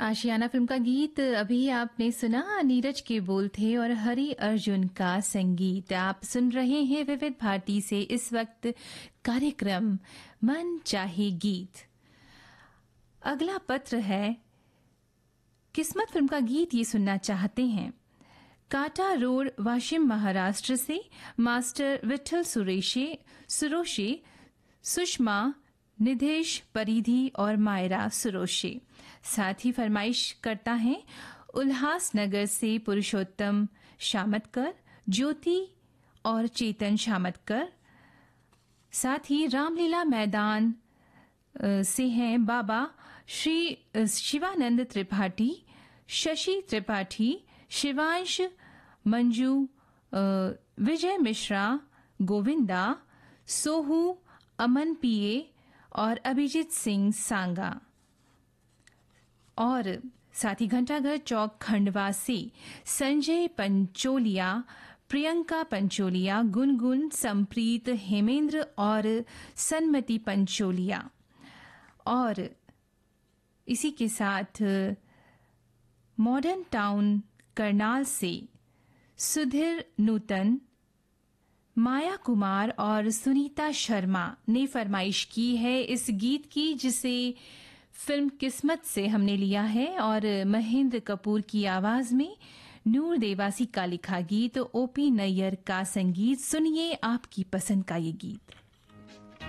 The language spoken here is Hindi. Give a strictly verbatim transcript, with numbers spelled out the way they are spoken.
आशियाना फिल्म का गीत अभी आपने सुना। नीरज के बोल थे और हरि अर्जुन का संगीत। आप सुन रहे हैं विविध भारती से इस वक्त कार्यक्रम मन चाहे गीत। अगला पत्र है, किस्मत फिल्म का गीत ये सुनना चाहते हैं। काटा रोड, वाशिम, महाराष्ट्र से मास्टर विठल सुरेशे सुरोशे, सुषमा, निधेश परिधि और मायरा सुरोशे। साथ ही फरमाइश करता है उल्हासनगर से पुरुषोत्तम शामतकर, ज्योति और चेतन शामतकर। साथ ही रामलीला मैदान से हैं बाबा श्री शिवानंद त्रिपाठी, शशि त्रिपाठी, शिवांश, मंजू, विजय मिश्रा, गोविंदा, सोहू, अमन पीए और अभिजीत सिंह सांगा। और साथ ही घंटाघर चौक खंडवा से संजय पंचोलिया, प्रियंका पंचोलिया, गुनगुन, संप्रीत, हेमेंद्र और सन्मति पंचोलिया। और इसी के साथ मॉडर्न टाउन करनाल से सुधीर नूतन, माया कुमार और सुनीता शर्मा ने फरमाइश की है इस गीत की, जिसे फिल्म किस्मत से हमने लिया है और महेंद्र कपूर की आवाज में नूर देवासी का लिखा गीत, ओपी नैयर का संगीत। सुनिए आपकी पसंद का ये गीत।